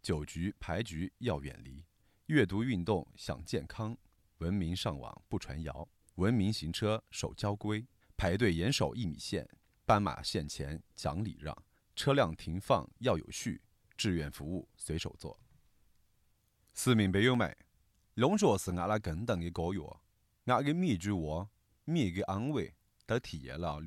酒局牌局要远离，阅读运动想健康，文明上网不传谣，文明行车守交规，排队严守1米线，斑马线前讲礼让，车辆停放要有序，志愿服务随手做。市民朋友们，龙学是阿拉搿等的教育，阿个每句话、每个行为都体现了